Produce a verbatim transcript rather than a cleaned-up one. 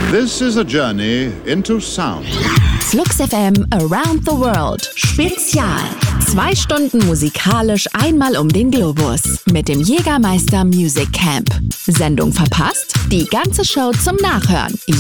This is a journey into sound. Flux F M Around the World Spezial. Zwei Stunden musikalisch einmal um den Globus mit dem Jägermeister Music Camp. Sendung verpasst? Die ganze Show zum Nachhören.